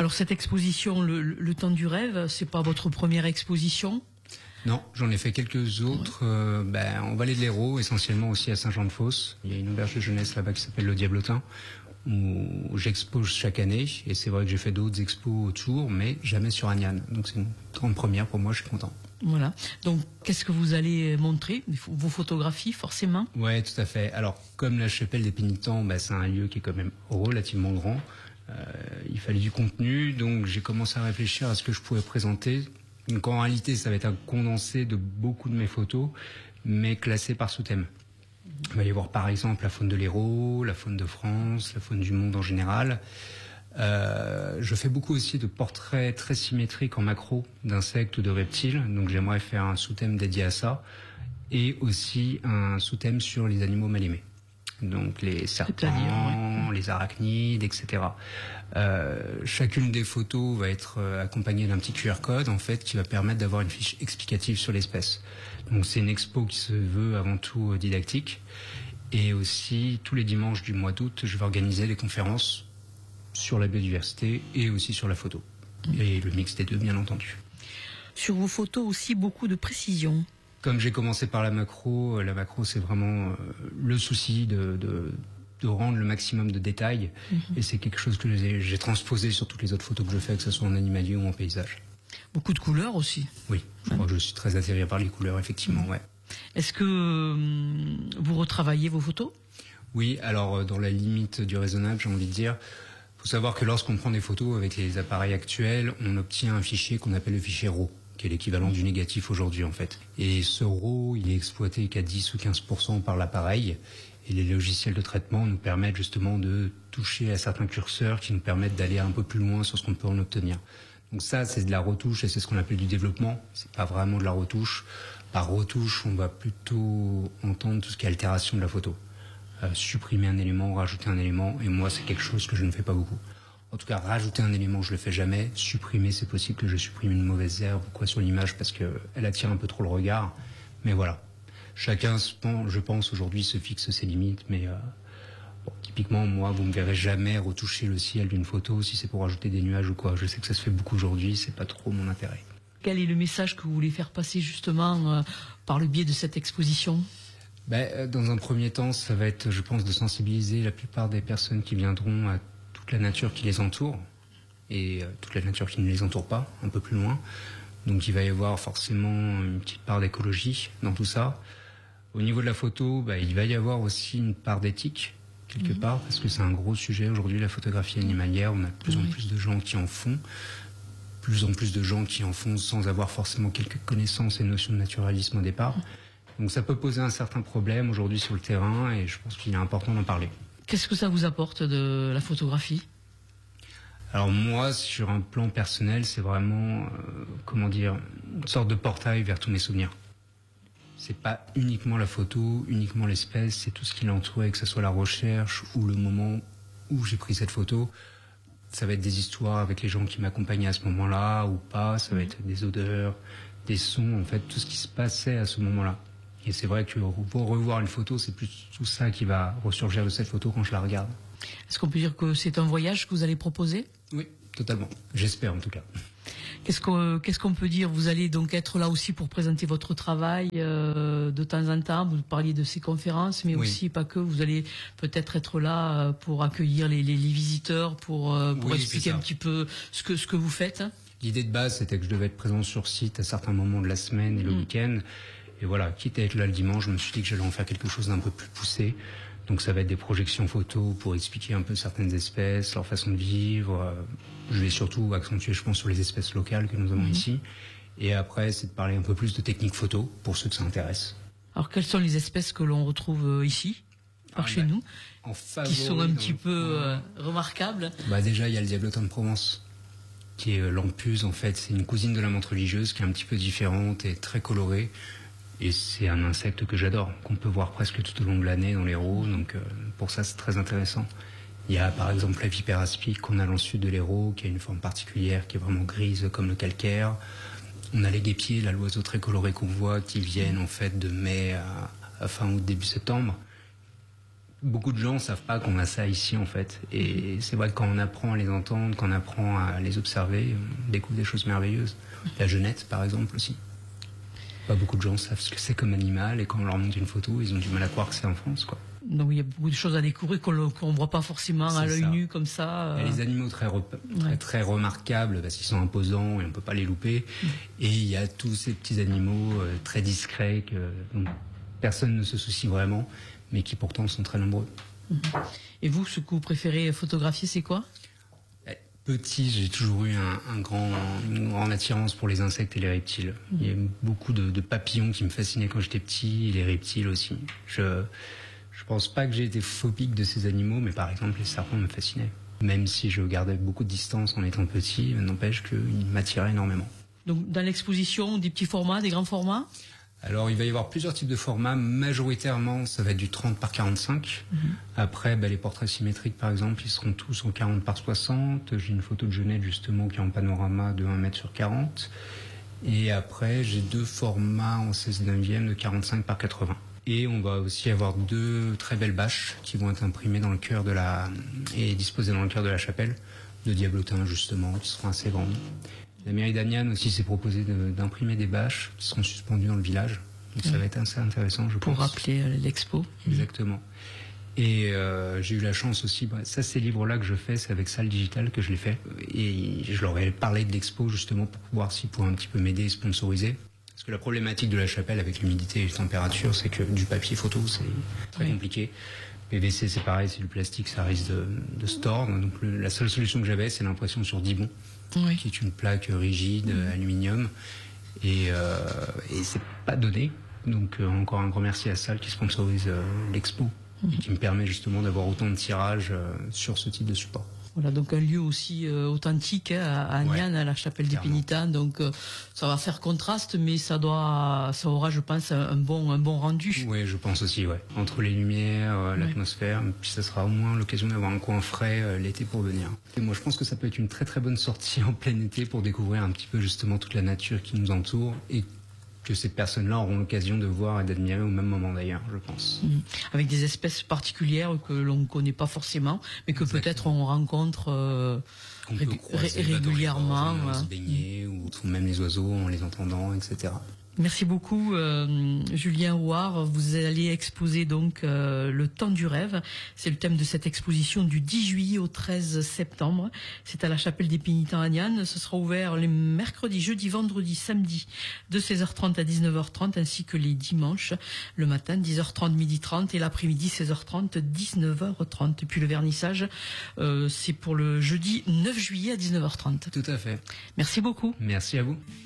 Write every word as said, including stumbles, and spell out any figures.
Alors cette exposition, le, le temps du rêve, c'est pas votre première exposition? Non, j'en ai fait quelques autres, ouais. euh, ben, en Vallée de l'Hérault, essentiellement aussi à Saint-Jean-de-Fosse. Il y a une auberge de jeunesse là-bas qui s'appelle le Diablotin, où j'expose chaque année. Et c'est vrai que j'ai fait d'autres expos autour, mais jamais sur Agnan. Donc c'est une grande première pour moi, je suis content. Voilà. Donc qu'est-ce que vous allez montrer? Vos photographies, forcément? Ouais, tout à fait. Alors, comme la chapelle des Pénitents, ben, c'est un lieu qui est quand même relativement grand. Euh, il fallait du contenu, donc j'ai commencé à réfléchir à ce que je pouvais présenter. Donc en réalité, ça va être un condensé de beaucoup de mes photos, mais classé par sous-thème. Il va y avoir par exemple la faune de l'Hérault, la faune de France, la faune du monde en général. Euh, je fais beaucoup aussi de portraits très symétriques en macro d'insectes ou de reptiles, donc j'aimerais faire un sous-thème dédié à ça, et aussi un sous-thème sur les animaux mal aimés. Donc les serpents, ouais. les arachnides, et cetera. Euh, chacune des photos va être accompagnée d'un petit Q R code en fait qui va permettre d'avoir une fiche explicative sur l'espèce. Donc c'est une expo qui se veut avant tout didactique. Et aussi tous les dimanches du mois d'août, je vais organiser des conférences sur la biodiversité et aussi sur la photo. Et le mix des deux, bien entendu. Sur vos photos aussi, beaucoup de précision. Comme j'ai commencé par la macro, la macro c'est vraiment euh, le souci de, de, de rendre le maximum de détails. Mm-hmm. Et c'est quelque chose que j'ai, j'ai transposé sur toutes les autres photos que je fais, que ce soit en animalier ou en paysage. Beaucoup de couleurs aussi. Oui, je ouais. crois que je suis très attiré par les couleurs, effectivement, mmh. ouais. Est-ce que euh, vous retravaillez vos photos? Oui, alors dans la limite du raisonnable, j'ai envie de dire. Il faut savoir que lorsqu'on prend des photos avec les appareils actuels, on obtient un fichier qu'on appelle le fichier R A W, qui est l'équivalent du négatif aujourd'hui en fait. Et ce R A W, il est exploité qu'à dix ou quinze pour cent par l'appareil. Et les logiciels de traitement nous permettent justement de toucher à certains curseurs qui nous permettent d'aller un peu plus loin sur ce qu'on peut en obtenir. Donc ça, c'est de la retouche et c'est ce qu'on appelle du développement. C'est pas vraiment de la retouche. Par retouche, on va plutôt entendre tout ce qui est altération de la photo. Euh, supprimer un élément, rajouter un élément. Et moi, c'est quelque chose que je ne fais pas beaucoup. En tout cas, rajouter un élément, je le fais jamais. Supprimer, c'est possible que je supprime une mauvaise herbe ou quoi sur l'image parce que elle attire un peu trop le regard. Mais voilà. Chacun, je pense, aujourd'hui se fixe ses limites, mais euh, bon, typiquement, moi, vous me verrez jamais retoucher le ciel d'une photo si c'est pour rajouter des nuages ou quoi. Je sais que ça se fait beaucoup aujourd'hui, c'est pas trop mon intérêt. Quel est le message que vous voulez faire passer justement euh, par le biais de cette exposition? Ben, dans un premier temps, ça va être, je pense, de sensibiliser la plupart des personnes qui viendront à toute la nature qui les entoure et euh, toute la nature qui ne les entoure pas, un peu plus loin. Donc il va y avoir forcément une petite part d'écologie dans tout ça. Au niveau de la photo, bah, il va y avoir aussi une part d'éthique, quelque mmh. part, parce que c'est un gros sujet aujourd'hui, la photographie animalière. On a de plus oui. en plus de gens qui en font, plus en plus de gens qui en font sans avoir forcément quelques connaissances et notions de naturalisme au départ. Mmh. Donc ça peut poser un certain problème aujourd'hui sur le terrain, et je pense qu'il est important d'en parler. Qu'est-ce que ça vous apporte de la photographie ? Alors moi, sur un plan personnel, c'est vraiment, euh, comment dire, une sorte de portail vers tous mes souvenirs. C'est pas uniquement la photo, uniquement l'espèce, c'est tout ce qui l'entourait, que ce soit la recherche ou le moment où j'ai pris cette photo. Ça va être des histoires avec les gens qui m'accompagnaient à ce moment-là ou pas, ça va être des odeurs, des sons, en fait, tout ce qui se passait à ce moment-là. Et c'est vrai que pour revoir une photo, c'est plus tout ça qui va ressurgir de cette photo quand je la regarde. Est-ce qu'on peut dire que c'est un voyage que vous allez proposer ? Oui, totalement. J'espère en tout cas. Qu'est-ce qu'on, qu'est-ce qu'on peut dire ? Vous allez donc être là aussi pour présenter votre travail euh, de temps en temps. Vous parliez de ces conférences, mais oui. aussi pas que. Vous allez peut-être être là pour accueillir les, les, les visiteurs, pour, pour oui, expliquer un petit peu ce que, ce que vous faites. L'idée de base, c'était que je devais être présent sur site à certains moments de la semaine et le mmh. week-end. Et voilà, quitte à être là le dimanche, je me suis dit que j'allais en faire quelque chose d'un peu plus poussé. Donc ça va être des projections photos pour expliquer un peu certaines espèces, leur façon de vivre. Je vais surtout accentuer, je pense, sur les espèces locales que nous avons mmh. ici. Et après, c'est de parler un peu plus de techniques photo pour ceux que ça intéresse. Alors, quelles sont les espèces que l'on retrouve ici, par ah, chez bah, nous, en favori, qui sont un petit peu euh, remarquables ? Bah déjà, il y a le diablotin de Provence, qui est euh, l'ampuse en fait. C'est une cousine de la menthe religieuse qui est un petit peu différente et très colorée. Et c'est un insecte que j'adore, qu'on peut voir presque tout au long de l'année dans l'Hérault, donc euh, pour ça c'est très intéressant. Il y a par exemple la vipère aspic qu'on a dans le sud de l'Hérault, qui a une forme particulière, qui est vraiment grise comme le calcaire. On a les guêpiers, là l'oiseau très coloré qu'on voit, qui viennent en fait de mai à, à fin août, début septembre. beaucoup de gens ne savent pas qu'on a ça ici en fait. Et c'est vrai que quand on apprend à les entendre, quand on apprend à les observer, on découvre des choses merveilleuses. La genette par exemple aussi. Pas beaucoup de gens savent ce que c'est comme animal et quand on leur montre une photo, ils ont du mal à croire que c'est en France, quoi. Donc il y a beaucoup de choses à découvrir qu'on ne voit pas forcément à l'œil nu comme ça. Euh... Il y a les animaux très, re très, ouais. très remarquables parce qu'ils sont imposants et on ne peut pas les louper. Mmh. Et il y a tous ces petits animaux euh, très discrets que bon, personne ne se soucie vraiment, mais qui pourtant sont très nombreux. Mmh. Et vous, ce que vous préférez photographier, c'est quoi? Petit, j'ai toujours eu un, un grand, une grande attirance pour les insectes et les reptiles. Mmh. Il y a beaucoup de, de papillons qui me fascinaient quand j'étais petit, et les reptiles aussi. Je je pense pas que j'ai été phobique de ces animaux, mais par exemple les serpents me fascinaient. Même si je gardais beaucoup de distance en étant petit, n'empêche qu'ils m'attiraient énormément. Donc dans l'exposition, des petits formats, des grands formats? Alors il va y avoir plusieurs types de formats. Majoritairement, ça va être du trente par quarante-cinq. Mmh. Après, bah, les portraits symétriques, par exemple, ils seront tous en quarante par soixante. J'ai une photo de Genette, justement, qui est en panorama de un mètre sur quarante. Et après, j'ai deux formats en seize neuvième de quarante-cinq par quatre-vingts. Et on va aussi avoir deux très belles bâches qui vont être imprimées dans le cœur de la... et disposées dans le cœur de la chapelle, de Diablotin, justement, qui seront assez grandes. La mairie d'Aniane aussi s'est proposé d'imprimer des bâches qui seront suspendues dans le village. Donc oui. Ça va être assez intéressant, je Pour pense. Pour rappeler euh, l'expo. Exactement. Et euh, j'ai eu la chance aussi, bah, ça ces livres-là que je fais, c'est avec Salle Digital que je les fais. Et je leur ai parlé de l'expo justement pour voir s'ils pouvaient un petit peu m'aider et sponsoriser. Parce que la problématique de la chapelle avec l'humidité et les températures, c'est que du papier photo, c'est très oui. compliqué. P V C, c'est pareil, c'est du plastique, ça risque de, de se tordre. Donc le, la seule solution que j'avais, c'est l'impression sur Dibond, oui. qui est une plaque rigide, mmh. aluminium. Et, euh, et c'est pas donné. Donc euh, encore un grand merci à Salle qui sponsorise euh, l'expo mmh. et qui me permet justement d'avoir autant de tirages euh, sur ce type de support. Voilà, donc un lieu aussi euh, authentique hein, à Aniane, ouais, à la chapelle des Pénitents. Donc euh, ça va faire contraste, mais ça doit, ça aura, je pense, un bon, un bon rendu. Oui, je pense aussi, ouais. Entre les lumières, euh, l'atmosphère, ouais. Puis ça sera au moins l'occasion d'avoir un coin frais euh, l'été pour venir. Et moi, je pense que ça peut être une très très bonne sortie en plein été pour découvrir un petit peu justement toute la nature qui nous entoure et que ces personnes-là auront l'occasion de voir et d'admirer au même moment d'ailleurs, je pense. Mmh. Avec des espèces particulières que l'on ne connaît pas forcément, mais que peut-être on rencontre euh, ré ré régulièrement. On va se baigner, ou même les oiseaux en les entendant, et cetera. Merci beaucoup, euh, Julien Ouard. Vous allez exposer donc euh, le temps du rêve. C'est le thème de cette exposition du dix juillet au treize septembre. C'est à la chapelle des Pénitents à Aniane. Ce sera ouvert les mercredis, jeudi, vendredi, samedi de seize heures trente à dix-neuf heures trente ainsi que les dimanches le matin dix heures trente, midi trente et l'après-midi seize heures trente, dix-neuf heures trente. Et puis le vernissage, euh, c'est pour le jeudi neuf juillet à dix-neuf heures trente. Tout à fait. Merci beaucoup. Merci à vous.